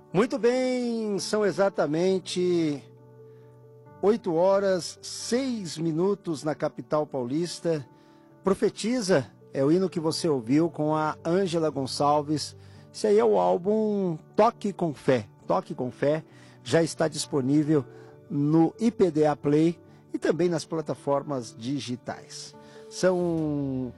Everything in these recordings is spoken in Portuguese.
Muito bem, são exatamente 8h06 na capital paulista. Profetiza é o hino que você ouviu com a Ângela Gonçalves. Esse aí é o álbum Toque com Fé. Toque com Fé já está disponível no IPDA Play e também nas plataformas digitais. São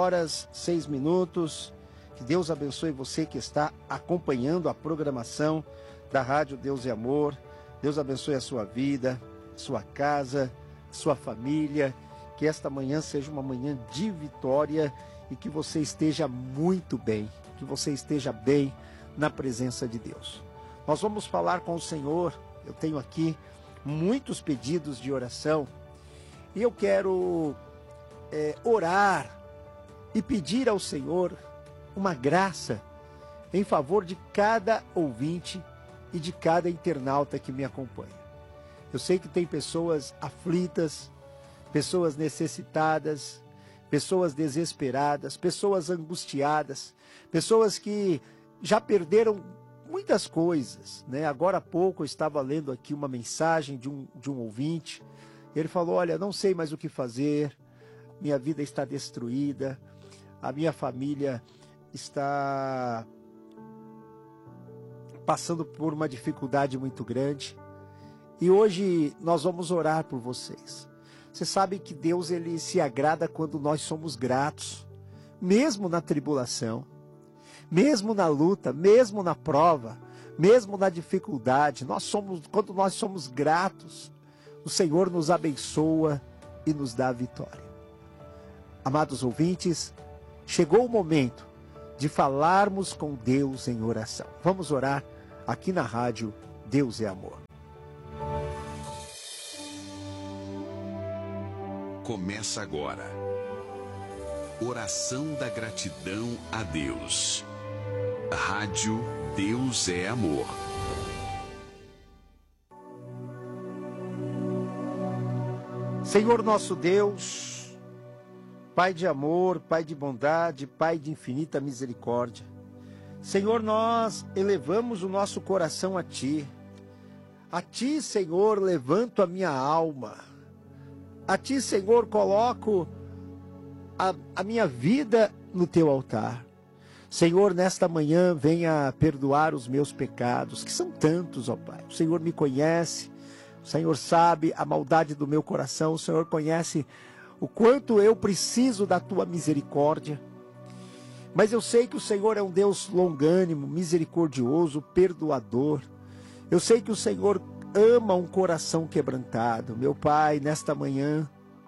8h06. Que Deus abençoe você que está acompanhando a programação da Rádio Deus e Amor. Deus abençoe a sua vida, sua casa, sua família. Que esta manhã seja uma manhã de vitória e que você esteja muito bem. Que você esteja bem na presença de Deus. Nós vamos falar com o Senhor. Eu tenho aqui muitos pedidos de oração e eu quero orar e pedir ao Senhor uma graça em favor de cada ouvinte e de cada internauta que me acompanha. Eu sei que tem pessoas aflitas, pessoas necessitadas, pessoas desesperadas, pessoas angustiadas, pessoas que já perderam muitas coisas, né? Agora há pouco eu estava lendo aqui uma mensagem de um ouvinte. Ele falou: olha, não sei mais o que fazer, minha vida está destruída, a minha família está passando por uma dificuldade muito grande. E hoje nós vamos orar por vocês. Você sabe que Deus, ele se agrada quando nós somos gratos, mesmo na tribulação, mesmo na luta, mesmo na prova, mesmo na dificuldade. Quando nós somos gratos, o Senhor nos abençoa e nos dá a vitória. Amados ouvintes, chegou o momento de falarmos com Deus em oração. Vamos orar aqui na rádio Deus é Amor. Começa agora. Oração da gratidão a Deus. Rádio Deus é Amor. Senhor nosso Deus, Pai de amor, Pai de bondade, Pai de infinita misericórdia. Senhor, nós elevamos o nosso coração a Ti. A Ti, Senhor, levanto a minha alma. A Ti, Senhor, coloco a minha vida no Teu altar. Senhor, nesta manhã, venha perdoar os meus pecados, que são tantos, ó Pai. O Senhor me conhece, o Senhor sabe a maldade do meu coração, o Senhor conhece o quanto eu preciso da Tua misericórdia. Mas eu sei que o Senhor é um Deus longânimo, misericordioso, perdoador. Eu sei que o Senhor ama um coração quebrantado. Meu Pai, nesta manhã,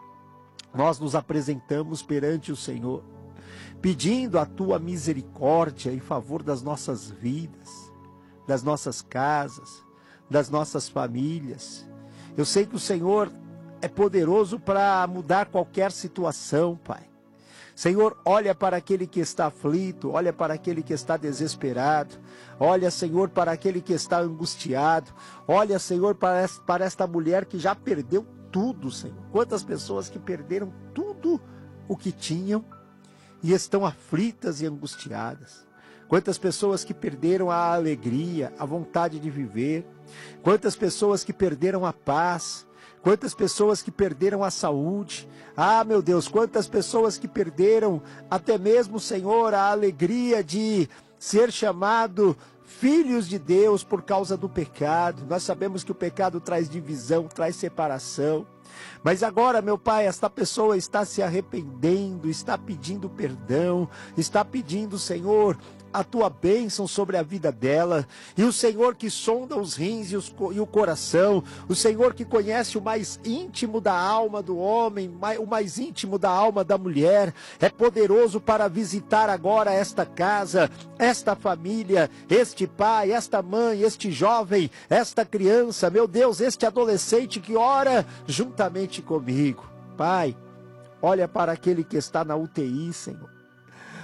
nós nos apresentamos perante o Senhor, pedindo a Tua misericórdia em favor das nossas vidas, das nossas casas, das nossas famílias. Eu sei que o Senhor é poderoso para mudar qualquer situação, Pai. Senhor, olha para aquele que está aflito, olha para aquele que está desesperado, olha, Senhor, para aquele que está angustiado, olha, Senhor, para esta mulher que já perdeu tudo, Senhor. Quantas pessoas que perderam tudo o que tinham e estão aflitas e angustiadas. Quantas pessoas que perderam a alegria, a vontade de viver. Quantas pessoas que perderam a paz. Quantas pessoas que perderam a saúde. Ah, meu Deus, quantas pessoas que perderam até mesmo, Senhor, a alegria de ser chamado filhos de Deus por causa do pecado. Nós sabemos que o pecado traz divisão, traz separação. Mas agora, meu Pai, esta pessoa está se arrependendo, está pedindo perdão, está pedindo, Senhor, a Tua bênção sobre a vida dela. E o Senhor que sonda os rins e o coração, o Senhor que conhece o mais íntimo da alma do homem, o mais íntimo da alma da mulher, é poderoso para visitar agora esta casa, esta família, este pai, esta mãe, este jovem, esta criança, meu Deus, este adolescente que ora juntamente comigo. Pai, olha para aquele que está na UTI, Senhor.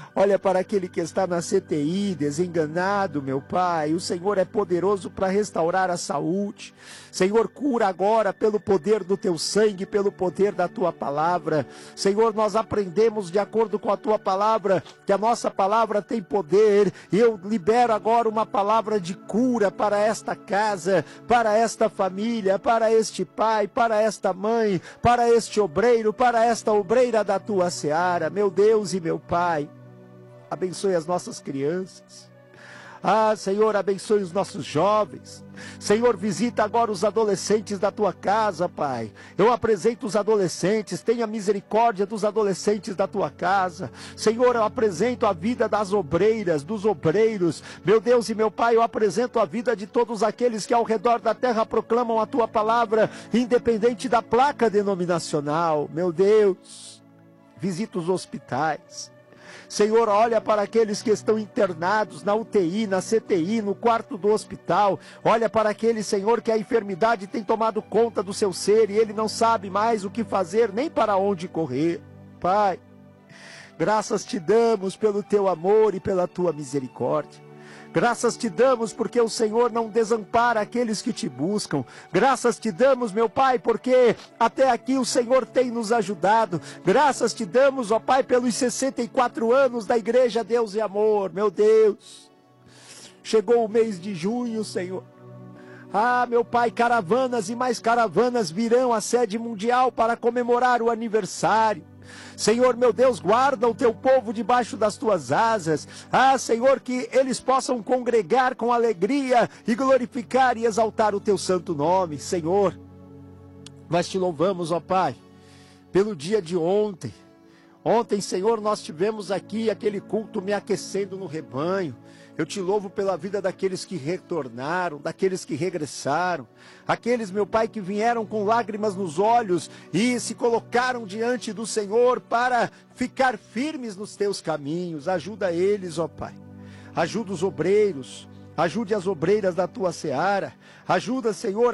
Olha para aquele que está na CTI, desenganado, meu Pai. O Senhor é poderoso para restaurar a saúde. Senhor, cura agora pelo poder do teu sangue, pelo poder da tua palavra. Senhor, nós aprendemos de acordo com a tua palavra, que a nossa palavra tem poder. E eu libero agora uma palavra de cura para esta casa, para esta família, para este pai, para esta mãe, para este obreiro, para esta obreira da tua seara. Meu Deus e meu Pai, abençoe as nossas crianças. Senhor, abençoe os nossos jovens. Senhor, visita agora os adolescentes da tua casa, Pai. Eu apresento os adolescentes, tenha misericórdia dos adolescentes da tua casa. Senhor, eu apresento a vida das obreiras, dos obreiros. Meu Deus e meu Pai, eu apresento a vida de todos aqueles que ao redor da terra proclamam a tua palavra, independente da placa denominacional. Meu Deus, visita os hospitais. Senhor, olha para aqueles que estão internados na UTI, na CTI, no quarto do hospital. Olha para aquele, Senhor, que a enfermidade tem tomado conta do seu ser e ele não sabe mais o que fazer, nem para onde correr. Pai, graças te damos pelo teu amor e pela tua misericórdia. Graças te damos porque o Senhor não desampara aqueles que te buscam. Graças te damos, meu Pai, porque até aqui o Senhor tem nos ajudado. Graças te damos, ó Pai, pelos 64 anos da Igreja Deus e Amor. Meu Deus, chegou o mês de junho, Senhor. Meu Pai, caravanas e mais caravanas virão à sede mundial para comemorar o aniversário. Senhor, meu Deus, guarda o teu povo debaixo das tuas asas. Senhor, que eles possam congregar com alegria e glorificar e exaltar o teu santo nome. Senhor, nós te louvamos, ó Pai, pelo dia de ontem. Ontem, Senhor, nós tivemos aqui aquele culto me aquecendo no rebanho. Eu te louvo pela vida daqueles que retornaram, daqueles que regressaram, aqueles, meu Pai, que vieram com lágrimas nos olhos e se colocaram diante do Senhor para ficar firmes nos teus caminhos. Ajuda eles, ó Pai. Ajuda os obreiros, ajude as obreiras da tua seara. Ajuda, Senhor,